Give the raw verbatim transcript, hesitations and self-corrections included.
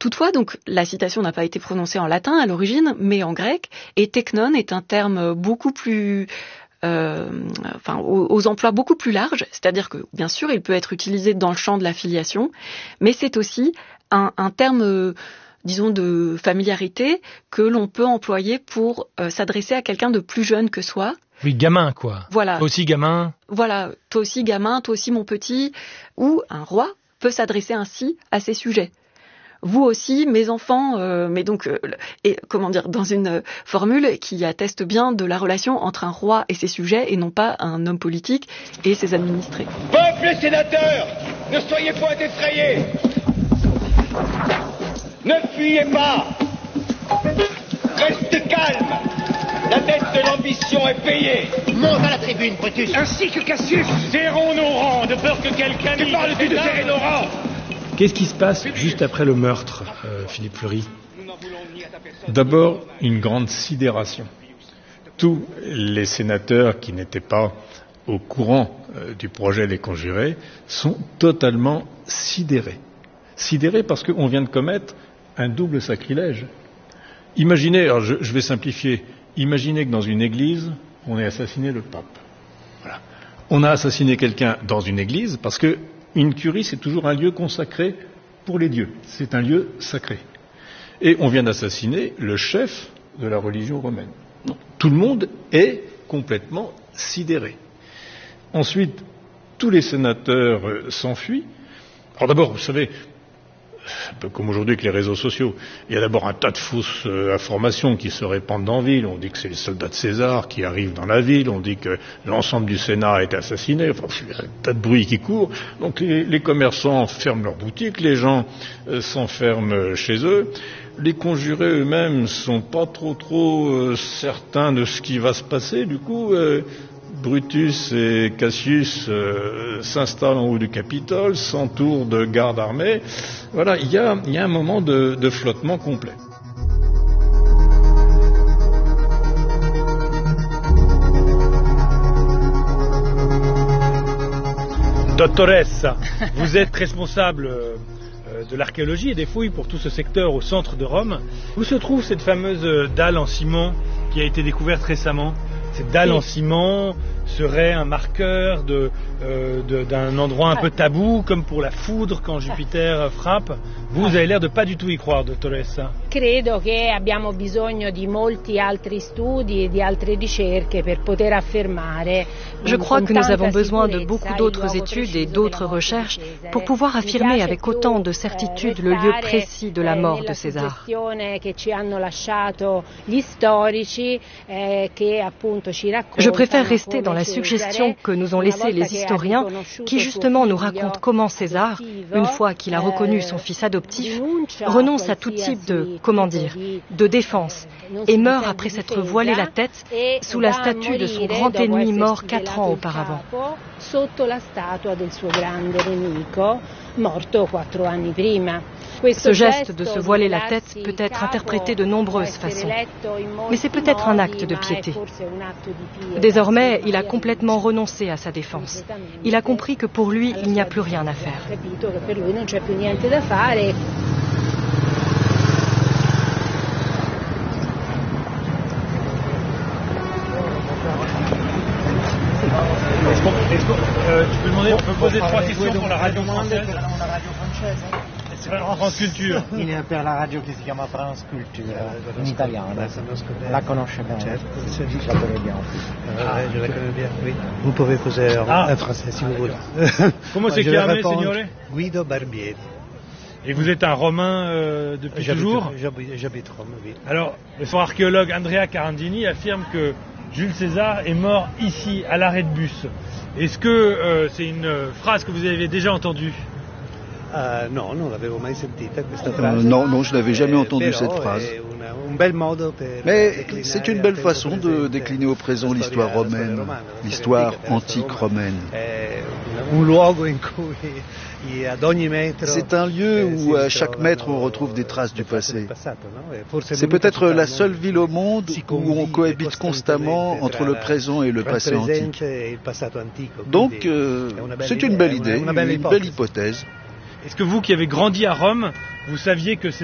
Toutefois, donc, la citation n'a pas été prononcée en latin à l'origine, mais en grec, et teknon est un terme beaucoup plus... Euh, enfin, aux, aux emplois beaucoup plus larges, c'est-à-dire que, bien sûr, il peut être utilisé dans le champ de la filiation, mais c'est aussi un, un terme... Euh, disons, de familiarité que l'on peut employer pour euh, s'adresser à quelqu'un de plus jeune que soi. Oui, gamin, quoi. Voilà. Toi aussi, gamin. Voilà, toi aussi, gamin, toi aussi, mon petit. Ou un roi peut s'adresser ainsi à ses sujets. Vous aussi, mes enfants, euh, mais donc, euh, et comment dire, dans une formule qui atteste bien de la relation entre un roi et ses sujets, et non pas un homme politique et ses administrés. Peuple et sénateurs, ne soyez point effrayés. Ne fuyez pas. Restez calme. La dette de l'ambition est payée. Monte à la tribune, Brutus. Ainsi que Cassius. Serrons nos rangs, de peur que quelqu'un... Que parles-tu de serrer nos rangs? Qu'est-ce qui se passe juste après le meurtre, euh, Philippe Fleury? D'abord, une grande sidération. Tous les sénateurs qui n'étaient pas au courant euh, du projet des Conjurés sont totalement sidérés. Sidérés parce qu'on vient de commettre un double sacrilège. Imaginez, alors je, je vais simplifier, imaginez que dans une église, on ait assassiné le pape. Voilà. On a assassiné quelqu'un dans une église parce que une curie, c'est toujours un lieu consacré pour les dieux. C'est un lieu sacré. Et on vient d'assassiner le chef de la religion romaine. Donc, tout le monde est complètement sidéré. Ensuite, tous les sénateurs euh, s'enfuient. Alors d'abord, vous savez, un peu comme aujourd'hui avec les réseaux sociaux, il y a d'abord un tas de fausses euh, informations qui se répandent dans la ville. On dit que c'est les soldats de César qui arrivent dans la ville, on dit que l'ensemble du Sénat a été assassiné, enfin, il y a un tas de bruit qui court. Donc les, les commerçants ferment leurs boutiques, les gens euh, s'enferment chez eux. Les conjurés eux-mêmes sont pas trop trop euh, certains de ce qui va se passer. Du coup, euh, Brutus et Cassius euh, s'installent en haut du Capitole, s'entourent de gardes armés. Voilà, il y a, il y a un moment de, de flottement complet. Dottoressa, vous êtes responsable euh, de l'archéologie et des fouilles pour tout ce secteur au centre de Rome. Où se trouve cette fameuse dalle en ciment qui a été découverte récemment? Cette dalle en ciment serait un marqueur de, euh, de, d'un endroit un peu tabou, comme pour la foudre quand Jupiter frappe. Vous, vous avez l'air de pas du tout y croire, dottoressa. Credo che abbiamo bisogno di molti altri studi e di altre ricerche per poter affermare. Je crois que nous avons besoin de beaucoup d'autres études et d'autres recherches pour pouvoir affirmer avec autant de certitude le lieu précis de la mort de César. Je préfère rester dans la suggestion que nous ont laissée les historiens qui justement nous racontent comment César, une fois qu'il a reconnu son fils adoptif, renonce à tout type de, comment dire, de défense et meurt après s'être voilé la tête sous la statue de son grand ennemi mort quatre ans auparavant. Ce geste de se voiler la tête peut être interprété de nombreuses façons, mais c'est peut-être un acte de piété. Désormais, il a complètement renoncé à sa défense. Il a compris que pour lui, il n'y a plus rien à faire. Est-ce qu'on, est-ce qu'on, euh, tu peux demander, on peut poser trois questions pour la radio française. C'est France Culture. Il est per la radio che si chiama France Culture, in italiano. La conosce bene. La connais bien. Ah, je la connais bien, oui. Vous pouvez poser ah. en français si vous voulez. Comment c'est chiamé, signore? Guido Barbieri. Et vous êtes un Romain euh, depuis j'habite, toujours? J'habite, j'habite Rome, oui. Alors, le son archéologue Andrea Carandini affirme que Jules César est mort ici, à l'arrêt de bus. Est-ce que euh, c'est une phrase que vous avez déjà entendue? Uh, no, non l'avevo mai sentita questa Euh, frase. non, non, je n'avais jamais entendu Eh, cette però phrase. è una- un bel modo per Mais déclinare c'est une al belle tempo façon de presente décliner au présent la l'histoire storia- la storia romaine, romana, la storia l'histoire antica della antique Roma. romaine. È un, un luogo in cui ad ogni metro C'est un lieu eh, si où à chaque ritrovano mètre on retrouve des traces du le traces passé. del passato, no? E forse C'est l'unica peut-être città la al seule mondo ville au monde si où on convive cohabite constamment costantemente entre tra le la- présent et le tra il passé antique. presente e il passato antico. Donc Quindi euh, è una bella c'est idea, une belle è una- idée, una bella une belle ipotesi. hypothèse. Est-ce que vous qui avez grandi à Rome, vous saviez que